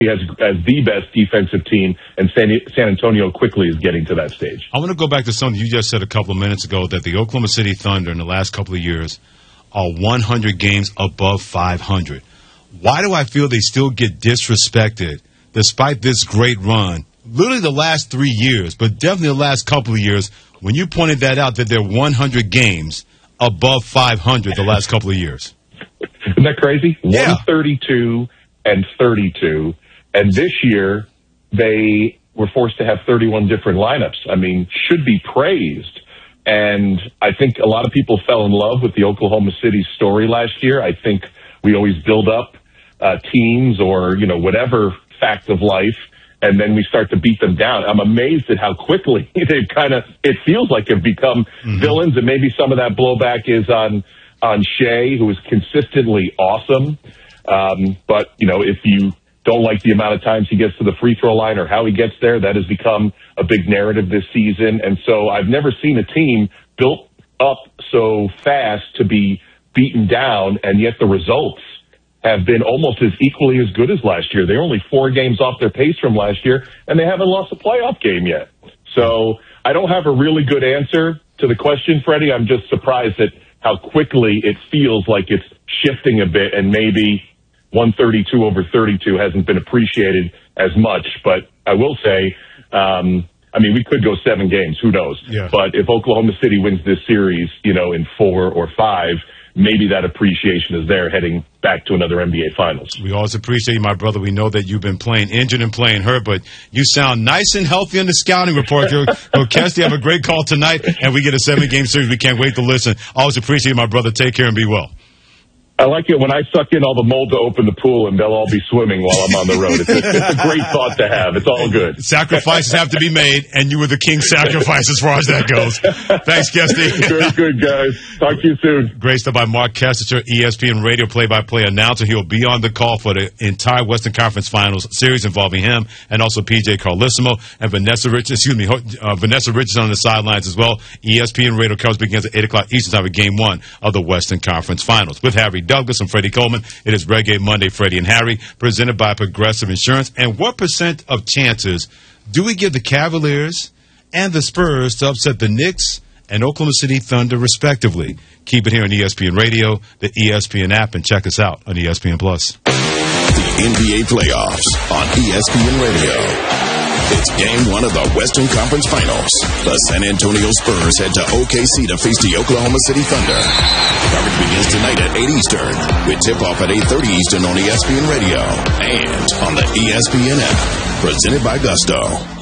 as the best defensive team, and San Antonio quickly is getting to that stage. I want to go back to something you just said a couple of minutes ago, that the Oklahoma City Thunder in the last couple of years are 100 games above 500. Why do I feel they still get disrespected despite this great run? Literally the last 3 years, but definitely the last couple of years, when you pointed that out, that they're 100 games above 500 the last couple of years. Isn't that crazy? Yeah. 132 and 32. And this year, they were forced to have 31 different lineups. I mean, should be praised. And I think a lot of people fell in love with the Oklahoma City story last year. I think we always build up teams or, whatever fact of life, and then we start to beat them down. I'm amazed at how quickly they've it feels like have become villains, and maybe some of that blowback is on Shea, who is consistently awesome. But, if you don't like the amount of times he gets to the free throw line or how he gets there, that has become a big narrative this season. And so I've never seen a team built up so fast to be beaten down, and yet the results have been almost as equally as good as last year. They're only 4 games off their pace from last year, and they haven't lost a playoff game yet. So I don't have a really good answer to the question, Freddie. I'm just surprised at how quickly it feels like it's shifting a bit, and maybe 132 over 32 hasn't been appreciated as much. But I will say, we could go 7 games. Who knows? Yeah. But if Oklahoma City wins this series, in 4 or 5, maybe that appreciation is there heading back to another NBA Finals. We always appreciate you, my brother. We know that you've been playing injured and playing hurt, but you sound nice and healthy in the scouting report. Kesty, have a great call tonight, and we get a 7-game series. We can't wait to listen. Always appreciate you, my brother. Take care and be well. I like it when I suck in all the mold to open the pool and they'll all be swimming while I'm on the road. It's a great thought to have. It's all good. Sacrifices have to be made, and you were the king sacrifice as far as that goes. Thanks, Kesty. Very good, guys. Talk to you soon. Great stuff by Mark Kessinger, ESPN radio play-by-play announcer. He'll be on the call for the entire Western Conference Finals series involving him and also PJ Carlissimo and Vanessa Richardson on the sidelines as well. ESPN radio coverage begins at 8 o'clock Eastern Time with Game 1 of the Western Conference Finals. With Harry Douglas and Freddie Coleman, it is Reggae Monday, Freddie and Harry, presented by Progressive Insurance. And what percent of chances do we give the Cavaliers and the Spurs to upset the Knicks and Oklahoma City Thunder, respectively? Keep it here on ESPN Radio, the ESPN app, and check us out on ESPN+. The NBA playoffs on ESPN Radio. It's Game 1 of the Western Conference Finals. The San Antonio Spurs head to OKC to face the Oklahoma City Thunder. Coverage begins tonight at 8 Eastern, with tip-off at 8:30 Eastern on ESPN Radio and on the ESPN app. Presented by Gusto.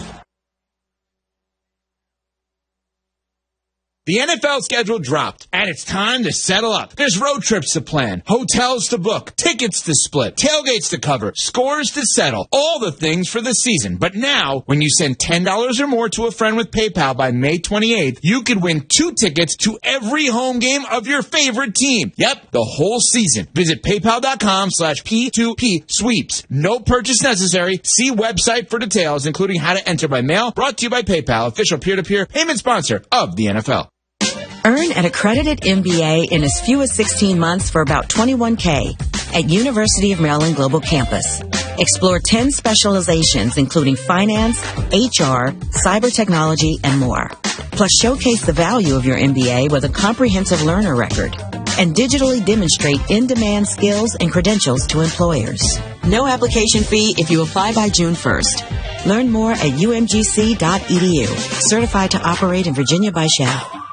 The NFL schedule dropped, and it's time to settle up. There's road trips to plan, hotels to book, tickets to split, tailgates to cover, scores to settle, all the things for the season. But now, when you send $10 or more to a friend with PayPal by May 28th, you could win 2 tickets to every home game of your favorite team. Yep, the whole season. Visit PayPal.com/P2P sweeps. No purchase necessary. See website for details, including how to enter by mail. Brought to you by PayPal, official peer-to-peer payment sponsor of the NFL. Earn an accredited MBA in as few as 16 months for about $21K at University of Maryland Global Campus. Explore 10 specializations, including finance, HR, cyber technology, and more. Plus, showcase the value of your MBA with a comprehensive learner record and digitally demonstrate in-demand skills and credentials to employers. No application fee if you apply by June 1st. Learn more at umgc.edu. Certified to operate in Virginia by Shell.